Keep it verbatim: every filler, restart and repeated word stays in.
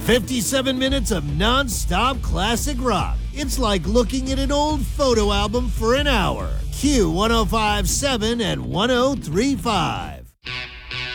fifty-seven minutes of non-stop classic rock. It's like looking at an old photo album for an hour. Q one oh five point seven and one oh three point five.